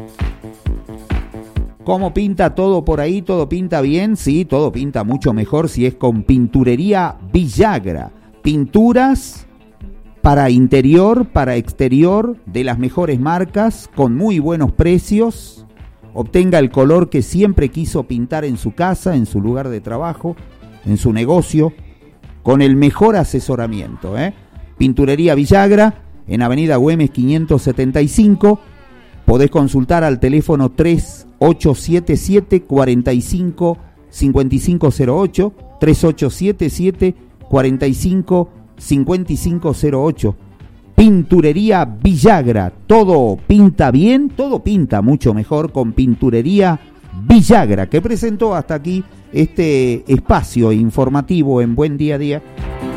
¿Cómo pinta todo por ahí? ¿Todo pinta bien? Sí, todo pinta mucho mejor si es con Pinturería Villagra. Pinturas para interior, para exterior, de las mejores marcas, con muy buenos precios. Obtenga el color que siempre quiso pintar en su casa, en su lugar de trabajo, en su negocio, con el mejor asesoramiento. Pinturería Villagra, en Avenida Güemes 575. Podés consultar al teléfono 3877 45 5508, 3877 45 5508. Pinturería Villagra, todo pinta bien, todo pinta mucho mejor con Pinturería Villagra, que presentó hasta aquí este espacio informativo en Buen Día a Día.